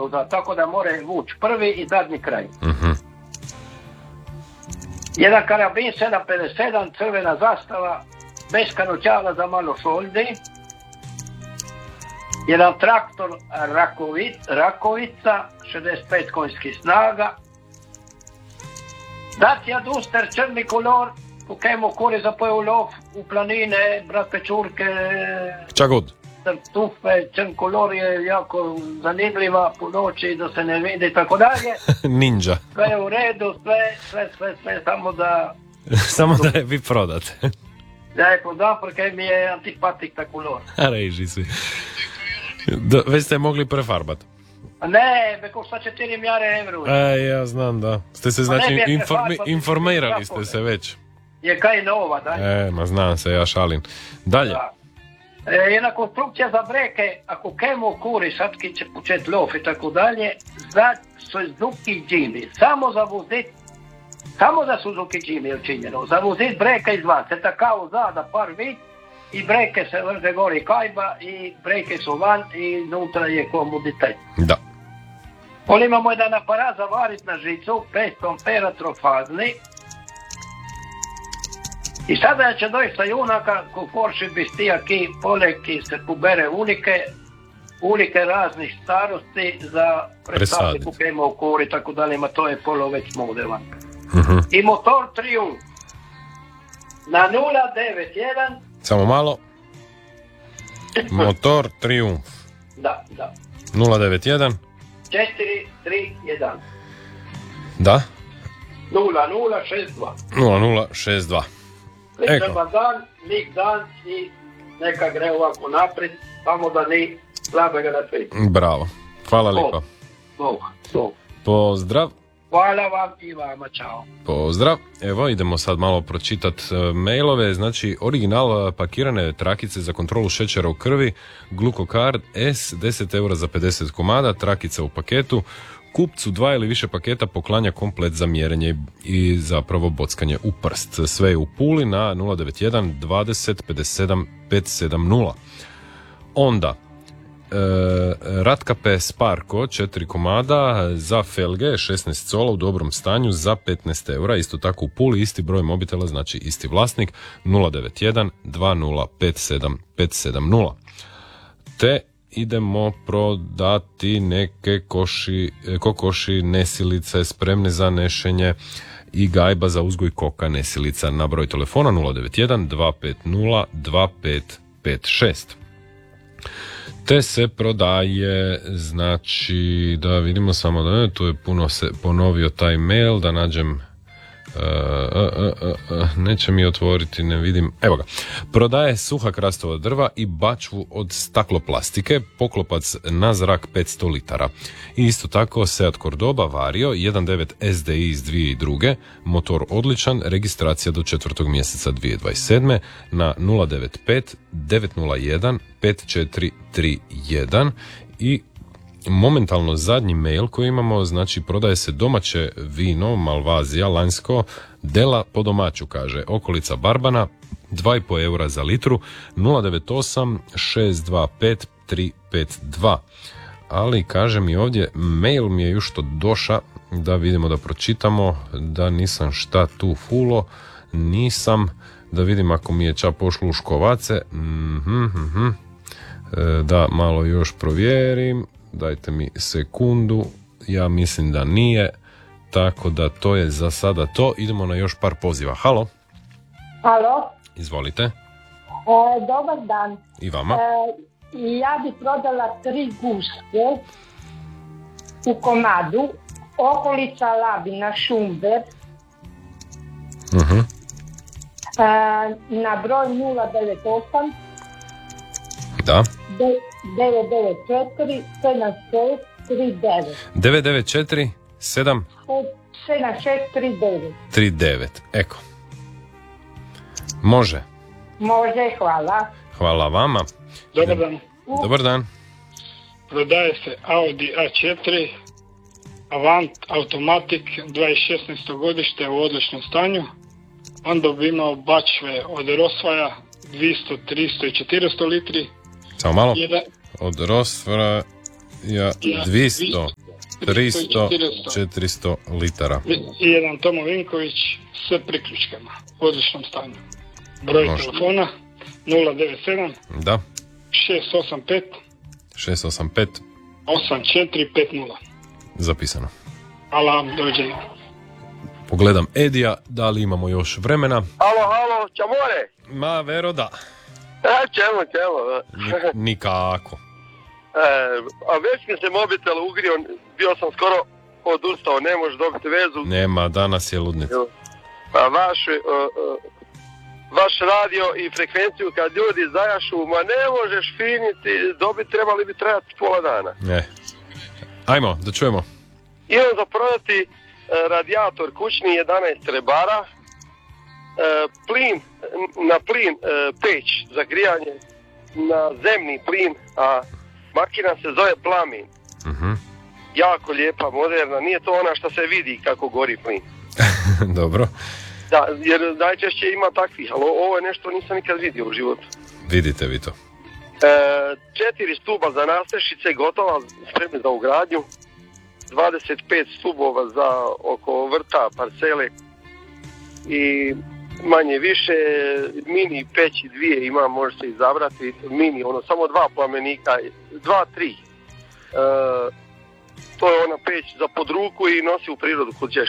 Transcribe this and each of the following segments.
cijelu, tako da more vući prvi i zadnji kraj. Jedan karabin 757, crvena zastava, bez kanućala za malo šoldi. Jedan traktor Rakovica, 65 konjskih snaga. Dacia Duster, črni kolor, pokajmo kore za lov u planine, brat Pečurke, Čagod. Tufe, črn kolor je jako zanimljiva po noći da se ne vidi, tako dalje. Ninja. Sve je u redu, sve, Samo da je vi prodate. Ja je prodam, porque mi je antipatik ta kolor. Reži si. Već ste mogli prefarbat. Ne, beko sa 4 milijare evru. Ja znam, da. Ste se, znači, informirali ste se već. Je kaj nova, da? Ma znam se, ja šalim. Dalje. Da. Jedna konstrukcija za breke, ako kemo kuri, sad ki će početi lov i tako dalje, za Suzuki Jimmy, samo za Suzuki Jimmy je učinjeno, za vozit breka izvan, se takao zada par vid i breke se vrde gori kajba i breke su van i nutra je komoditet. Da. Ovdje imamo jedan aparat za varit na žicu, 500 ampera trofazni. I sada će doći sa junaka, ko forši bi stija ki poleki se pobere unike raznih starosti za predstavlje kukemo u kuri, tako dalje, ma to je polo već modela. I motor Triumph na 091. Samo malo. Motor Triumph. Da. 091. 431. Da. 0062. 0062. Pričama dan, lik dan i neka gre ovako naprijed, samo da ni slabega na svijetu. Bravo. Hvala lijepo. Pozdrav. Hvala vam i vama, čao. Pozdrav. Evo, idemo sad malo pročitati mailove. Znači, original pakirane trakice za kontrolu šećera u krvi, Glucocard S, 10 eura za 50 komada, trakica u paketu. Kupcu 2 ili više paketa poklanja komplet za mjerenje i zapravo bockanje u prst. Sve je u Puli na 091 20 57 570. Onda, Ratkape Sparko 4 komada za felge 16 cola u dobrom stanju za 15 eura, isto tako u Puli, isti broj mobitela, znači isti vlasnik, 091 20 57 570. Te idemo prodati neke kokoši nesilice spremne za nešenje i gajba za uzgoj koka nesilica na broj telefona 091 250 2556. Te se prodaje, znači, da vidimo samo da tu je puno se ponovio taj mail, da nađem, neće mi otvoriti, ne vidim, evo ga. Prodaje suha krastova drva i bačvu od stakloplastike, poklopac na zrak 500 litara. I isto tako Seat Cordoba Vario 1.9 SDI iz 2002. Motor odličan, registracija do 4. mjeseca 2027. na 095 901 5431 i momentalno zadnji mail koji imamo, znači prodaje se domaće vino Malvazija lanjsko Dela po domaću, kaže, okolica Barbana, 2,5 eura za litru, 098 625 352. Ali kaže mi ovdje, mail mi je još to doša, da vidimo, da pročitamo, da nisam šta tu fulo, nisam, da vidim ako mi je ča pošlo u škovace, da malo još provjerim, dajte mi sekundu, ja mislim da nije, tako da to je za sada to. Idemo na još par poziva. Halo? Halo? Izvolite. Dobar dan. I vama. Ja bi prodala 3 guske u komadu, okolica Labina, Šumber, na broj 098 da 994 7639 994 7 7639 39. Eko. Može. Može, hvala. Hvala vama. Dobar dan. Dobar dan. Prodaje se Audi A4 Avant Automatic 2016. godište u odličnom stanju. Onda bi imao bačve od Rosvaja 200, 300 i 400 litri. Samo malo. Od Rosvaja 200, 300, 400 litara. I jedan Tomo Vinković s priključkama u odličnom stanju. Broj telefona 097 da 685 8450. Zapisano. Hvala, doviđenja. Pogledam Edija, da li imamo još vremena. Halo, čamore? Ma, vero da. Čemo. Nikako. A već mi se mobitel ugrio, bio sam skoro odustao, ne možeš dobiti vezu. Nema, danas je ludnica. A vaš radio i frekvenciju kad ljudi zajašu, ma ne možeš finiti, trebali bi trajati pola dana. Ajmo, da čujemo. Imam za prodati radijator kućni 11 rebara, na plin peć za grijanje, na zemni plin, a makina se zove Plamin. Jako lijepa, moderna, nije to ona što se vidi kako gori plin. Dobro. Da, jer najčešće ima takvih, ali ovo je nešto nisam nikad vidio u životu. Vidite vi to. 4 stuba za nastešice, gotova, spremni za ugradnju. 25 stubova za oko vrta, parcele i manje više mini peći dvije ima, može se izabrati mini, samo 2 plamenika, 2-3. To je ona peć za pod ruku i nosi u prirodu kod ćeš.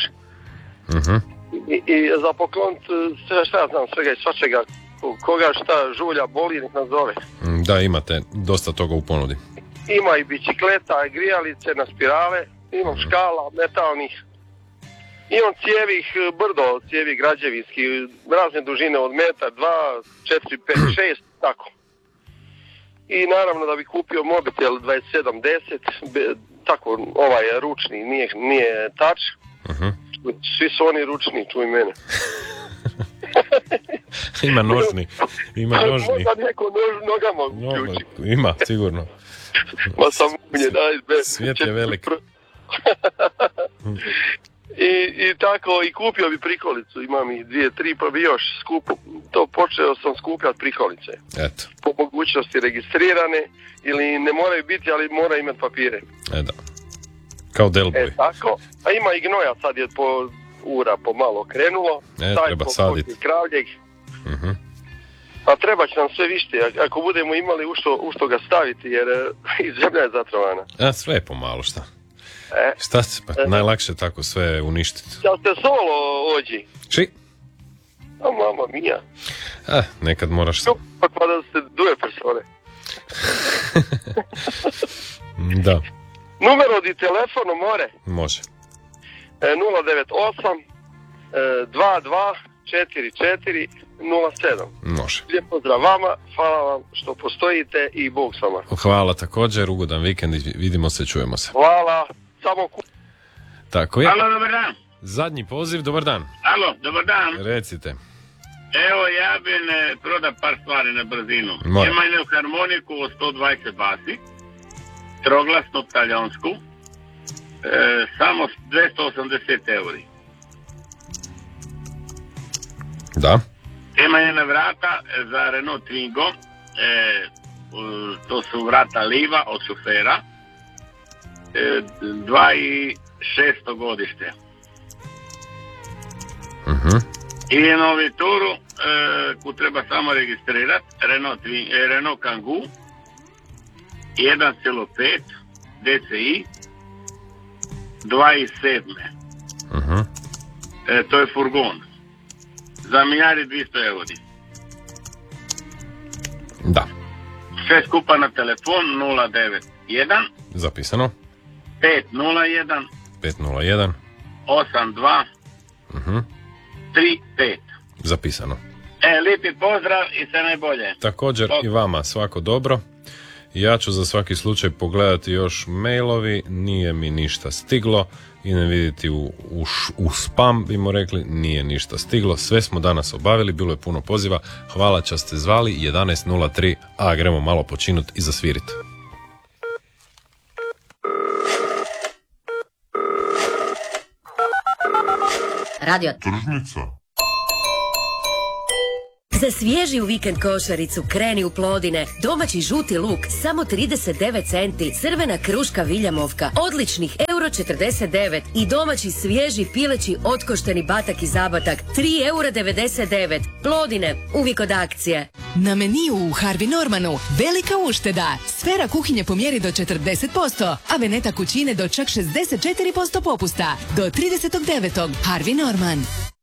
I za poklon, šta ja znam, svega i svačega, koga šta žulja boli, nek nazove. Da, imate dosta toga u ponudi. Ima i bicikleta, i grijalice na spirale, imam škala metalnih, imam cijevi građevinski, razne dužine od metar, 2, 4, 5, 6, tako. I naravno da bi kupio mobitel 2710, tako, ovaj je ručni, nije touch. Svi su oni ručni, čuj mene. Ima nožni. Možda neko nogama uključi. Ima, sigurno. Ma sam unje, daj. Svijet je velik. I tako, i kupio bi prikolicu, imam ih 2-3, pa bi još skupo, počeo sam skupljati prikolice. Eto. Po mogućnosti registrirane, ili ne moraju biti, ali mora imati papire. Da. Kao Delboy. Tako, a ima i gnoja, sad je po malo krenulo. Treba saditi. Kravljeg. A treba će nam sve više, ako budemo imali u što ga staviti, jer i zemlja je zatrovana. Sve je pomalo, šta? Šta se, najlakše tako sve uništiti. Jel ste solo ođi? Či? A mama mija. Nekad moraš... Pa da ste duje persone. Da. Numer od i telefonom more? Može. 098 22 44 07. Može. Lijep pozdrav vama, hvala vam što postojite i Bog s vama. Hvala također, ugodan vikend i vidimo se, čujemo se. Hvala, samo Tako je. Alo, dobar dan. Zadnji poziv, dobar dan. Alo, dobar dan. Recite. Evo, ja bi proda par stvari na brzinu. Moram. Ima jednu harmoniku od 120 basi, troglasnu talijansku, samo 280 euri. Da. Ima jedna vrata za Renault Twingo, to su vrata liva od šofera, 2600 godište. I novi turu, ko treba samo registrirati, Renault Kangoo, 1,5 DCI, 27. To je furgon. Za milijardi 200 euri. Da. Sve skupa na telefon 091 Zapisano. 501 501 82 35. Zapisano. Lijepi pozdrav i sve najbolje. Također i vama svako dobro. Ja ću za svaki slučaj pogledati još mailovi, nije mi ništa stiglo. Idem vidjeti u spam, bimo rekli, nije ništa stiglo. Sve smo danas obavili, bilo je puno poziva. Hvala što ste zvali, 11.03, a gremo malo počinuti i zasviriti. Radio Tržnica. Za svježiju vikend košaricu kreni u Plodine. Domaći žuti luk samo 39 centi. Crvena kruška Viljamovka odličnih €49 i domaći svježi pileći otkošteni batak i zabatak €3,99. Plodine, uvijek od akcije. Na meniju u Harvey Normanu velika ušteda. Sfera kuhinje po mjeri do 40%, a veneta kućine do čak 64% popusta. Do 30.9. Harvey Norman.